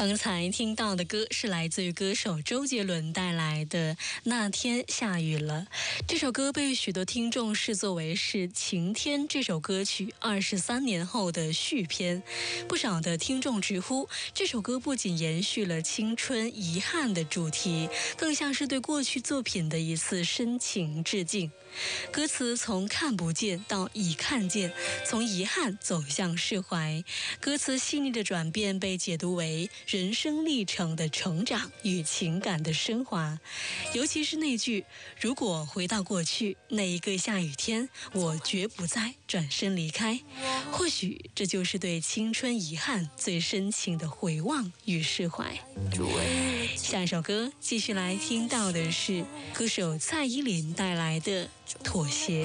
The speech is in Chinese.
刚才听到的歌是来自于歌手周杰伦带来的《那天下雨了》。这首歌被许多听众视作为是《晴天》这首歌曲23年后的续篇。不少的听众直呼，这首歌不仅延续了青春遗憾的主题，更像是对过去作品的一次深情致敬。歌词从看不见到已看见，从遗憾走向释怀，歌词细腻的转变被解读为人生历程的成长与情感的升华。尤其是那句如果回到过去那一个下雨天，我绝不再转身离开，或许这就是对青春遗憾最深情的回望与释怀。下一首歌继续来听到的是歌手蔡依林带来的《妥协》。